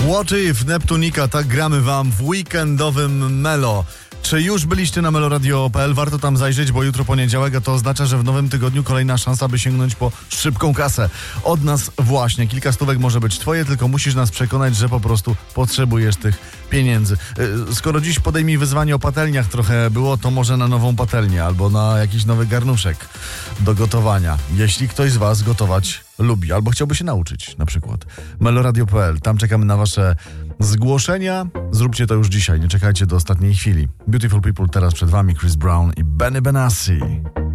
What If, Neptunika, tak gramy wam w weekendowym Melo. Czy już byliście na meloradio.pl? Warto tam zajrzeć, bo jutro poniedziałek, a to oznacza, że w nowym tygodniu kolejna szansa, by sięgnąć po szybką kasę. Od nas właśnie. Kilka stówek może być twoje, tylko musisz nas przekonać, że po prostu potrzebujesz tych pieniędzy. Skoro dziś podejmij wyzwanie o patelniach trochę było, to może na nową patelnię albo na jakiś nowy garnuszek do gotowania. Jeśli ktoś z was gotować lubi albo chciałby się nauczyć na przykład. meloradio.pl. Tam czekamy na wasze zgłoszenia. Zróbcie to już dzisiaj. Nie czekajcie do ostatniej chwili. Beautiful People teraz przed wami. Chris Brown i Benny Benassi.